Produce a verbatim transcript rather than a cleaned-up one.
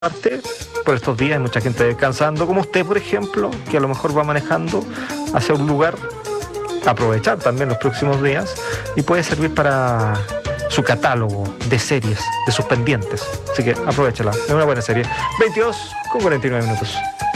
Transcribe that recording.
parte, por estos días hay mucha gente descansando, como usted, por ejemplo, que a lo mejor va manejando hacia un lugar, aprovechar también los próximos días y puede servir para su catálogo de series, de sus pendientes. Así que aprovechala, es una buena serie. veintidós con cuarenta y nueve minutos.